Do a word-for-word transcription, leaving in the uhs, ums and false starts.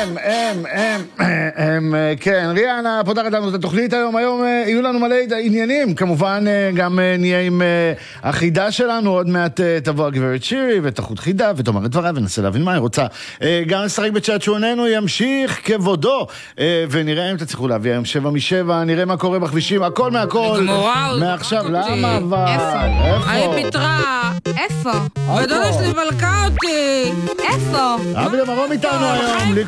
הם, הם, הם, הם, כן, ריאנה פותחת לנו את התוכנית היום, היום יהיו לנו מלא עניינים, כמובן גם נהיה עם החידה שלנו, עוד מעט תבוא הגברת שירי ותחוד חידה ותאמר את דברה וננסה להבין מה היא רוצה, גם לשחק בצ'אט שעוננו ימשיך כבודו, ונראה אם תצליחו להביא היום שבע משבע, נראה מה קורה בכבישים, הכל מהכל, מעכשיו, למה אבל? איפה? אני פיתרה. איפה? ודודה שלי בלקה אותי. איפה? אבי למרום איתנו היום,